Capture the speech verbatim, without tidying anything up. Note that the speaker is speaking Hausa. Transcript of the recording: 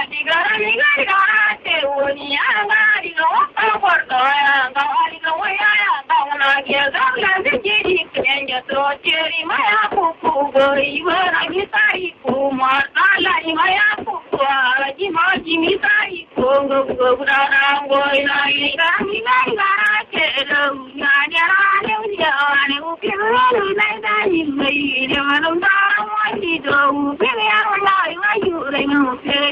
Hãy subscribe cho kênh Ghiền Mì Gõ để không bỏ lỡ những video hấp dẫn.